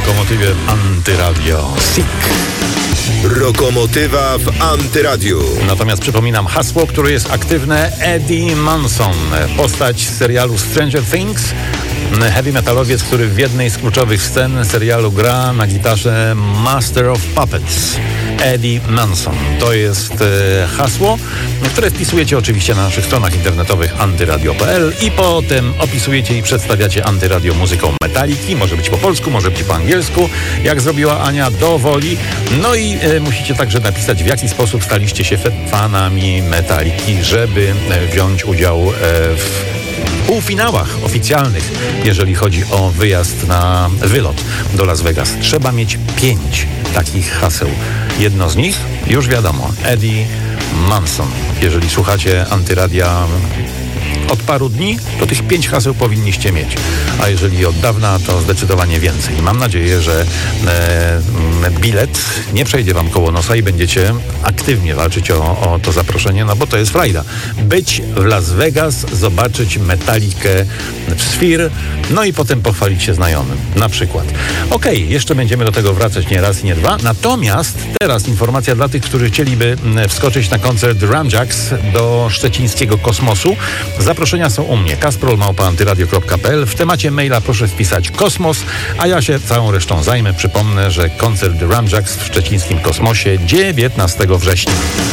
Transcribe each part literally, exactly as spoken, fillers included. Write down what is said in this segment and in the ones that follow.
Lokomotywie Antyradio. Sick. Lokomotywa w Antyradiu. Natomiast przypominam hasło, które jest aktywne. Eddie Munson, postać z serialu Stranger Things, heavy metalowiec, który w jednej z kluczowych scen serialu gra na gitarze Master of Puppets. Eddie Munson. To jest e, hasło, które wpisujecie oczywiście na naszych stronach internetowych antyradio kropka p l i potem opisujecie i przedstawiacie Antyradio muzyką Metaliki. Może być po polsku, może być po angielsku, jak zrobiła Ania, do woli. No i e, musicie także napisać, w jaki sposób staliście się fanami Metaliki, żeby e, wziąć udział e, w półfinałach oficjalnych, jeżeli chodzi o wyjazd na wylot do Las Vegas. Trzeba mieć pięć takich haseł. Jedno z nich, już wiadomo, Eddie Munson. Jeżeli słuchacie Antyradia od paru dni, to tych pięć haseł powinniście mieć. A jeżeli od dawna, to zdecydowanie więcej. Mam nadzieję, że e, bilet nie przejdzie wam koło nosa i będziecie aktywnie walczyć o, o to zaproszenie, no bo to jest frajda. Być w Las Vegas, zobaczyć Metalikę w Sphere, no i potem pochwalić się znajomym, na przykład. Okej, okay, jeszcze będziemy do tego wracać nie raz i nie dwa. Natomiast teraz informacja dla tych, którzy chcieliby wskoczyć na koncert Ramjacks do szczecińskiego Kosmosu. Zaproszenia są u mnie. kasprol małpa antyradio kropka p l. W temacie maila proszę wpisać kosmos, a ja się całą resztą zajmę. Przypomnę, że koncert Ramjacks w szczecińskim Kosmosie dziewiętnastego września.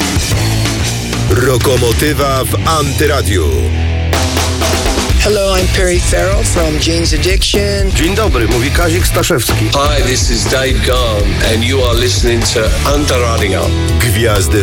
Lokomotywa w Antyradiu. Hello, I'm Perry Farrell from Jane's Addiction. Dzień dobry, mówi Kazik Staszewski. Hi, this is Dave Gahan and you are listening to Antyradio. Gwiazdy